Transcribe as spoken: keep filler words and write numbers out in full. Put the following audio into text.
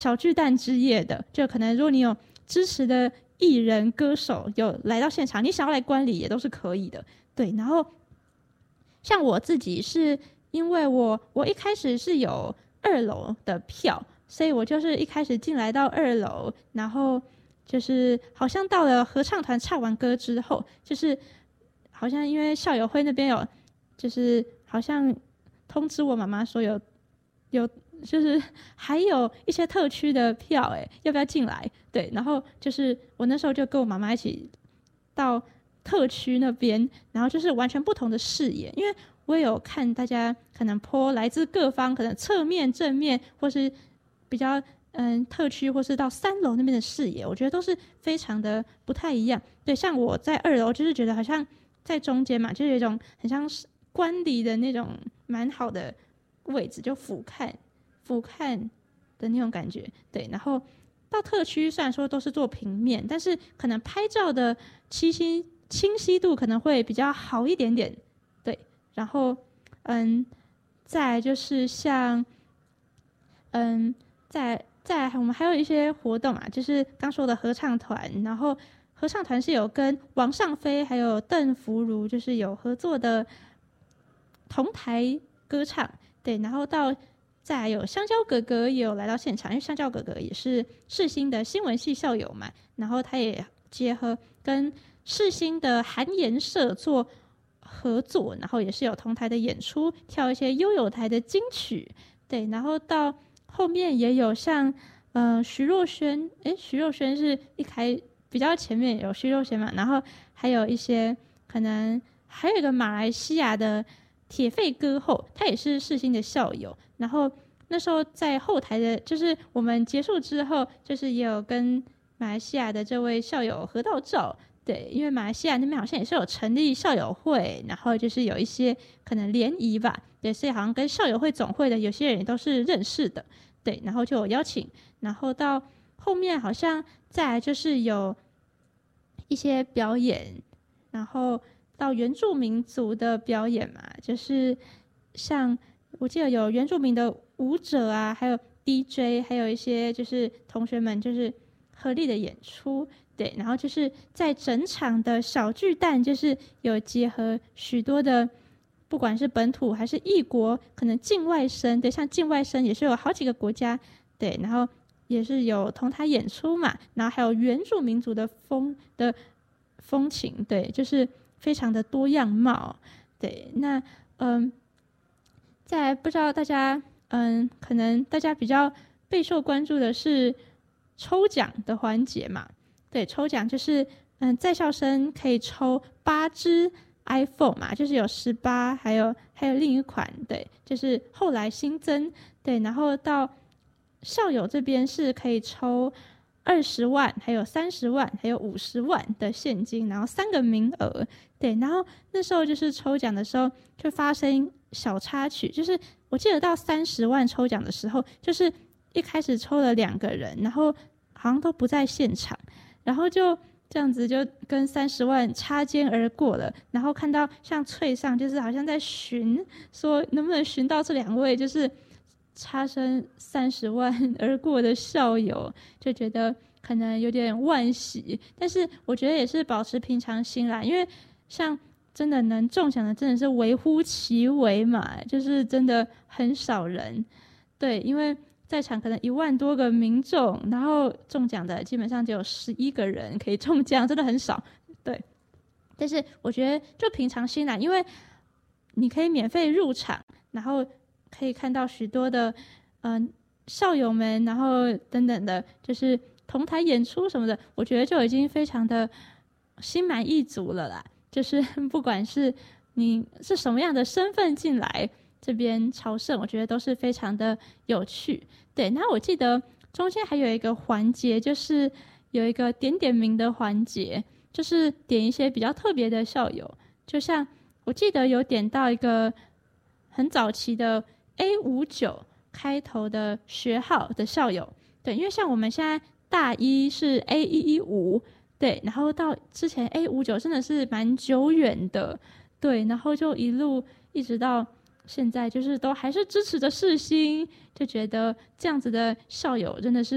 小巨蛋之夜的，就可能如果你有支持的艺人歌手有来到现场，你想要来观礼也都是可以的。对，然后像我自己是因为我我一开始是有二楼的票，所以我就是一开始进来到二楼，然后就是好像到了合唱团唱完歌之后，就是好像因为校友会那边有就是好像通知我妈妈说有有就是还有一些特区的票，哎，要不要进来？对，然后就是我那时候就跟我妈妈一起到特区那边，然后就是完全不同的视野，因为我也有看大家可能po来自各方，可能侧面、正面，或是比较嗯特区，或是到三楼那边的视野，我觉得都是非常的不太一样。对，像我在二楼，就是觉得好像在中间嘛，就是有一种很像是观礼的那种蛮好的位置，就俯瞰。俯瞰的那种感觉。对，然后到特区虽然说都是做平面，但是可能拍照的清晰清晰度可能会比较好一点点。对，然后嗯，再来就是像嗯，再再来我们还有一些活动啊，就是刚说的合唱团，然后合唱团是有跟王尚飞还有邓福如就是有合作的同台歌唱。对，然后到再来有香蕉哥哥也有来到现场，因为香蕉哥哥也是世新的新闻系校友嘛，然后他也结合跟世新的韩研社做合作，然后也是有同台的演出，跳一些悠悠台的金曲。对，然后到后面也有像呃徐若瑄，诶，徐若瑄是一开比较前面有徐若瑄嘛，然后还有一些可能还有一个马来西亚的铁肺歌后，他也是世新的校友，然后那时候在后台的，就是我们结束之后，就是也有跟马来西亚的这位校友合到照。对，因为马来西亚那边好像也是有成立校友会，然后就是有一些可能联谊吧，对，所以好像跟校友会总会的有些人也都是认识的。对，然后就有邀请，然后到后面好像再来就是有一些表演，然后到原住民族的表演嘛，就是像我记得有原住民的舞者啊，还有 D J， 还有一些就是同学们就是合力的演出。对，然后就是在整场的小巨蛋，就是有结合许多的不管是本土还是异国，可能境外生，对，像境外生也是有好几个国家。对，然后也是有同台演出嘛，然后还有原住民族的风的风情。对，就是非常的多样貌。对，那嗯，再来不知道大家嗯，可能大家比较备受关注的是抽奖的环节嘛。对，抽奖就是嗯，在校生可以抽八支 iPhone 嘛，就是有十八，还有还有另一款，对，就是后来新增。对，然后到校友这边是可以抽二十万，还有三十万，还有五十万的现金，然后三个名额。对，然后那时候就是抽奖的时候就发生小插曲，就是我记得到三十万抽奖的时候，就是一开始抽了两个人，然后好像都不在现场，然后就这样子就跟三十万擦肩而过了。然后看到像翠上就是好像在寻，说能不能寻到这两位就是擦身三十万而过的校友，就觉得可能有点惋惜。但是我觉得也是保持平常心啦，因为像真的能中奖的真的是微乎其微嘛，就是真的很少人。对，因为在场可能一万多个民众，然后中奖的基本上只有十一个人可以中奖，真的很少。对，但是我觉得就平常心啦，因为你可以免费入场，然后可以看到许多的嗯、呃、校友们，然后等等的，就是同台演出什么的，我觉得就已经非常的心满意足了啦。就是不管是你是什么样的身份进来这边朝圣，我觉得都是非常的有趣。对，那我记得中间还有一个环节，就是有一个点点名的环节，就是点一些比较特别的校友，就像我记得有点到一个很早期的 A 五九 开头的学号的校友。对，因为像我们现在大一是 A 一一五，对，然后到之前 A 五九 真的是蛮久远的。对，然后就一路一直到现在，就是都还是支持着世新，就觉得这样子的校友真的是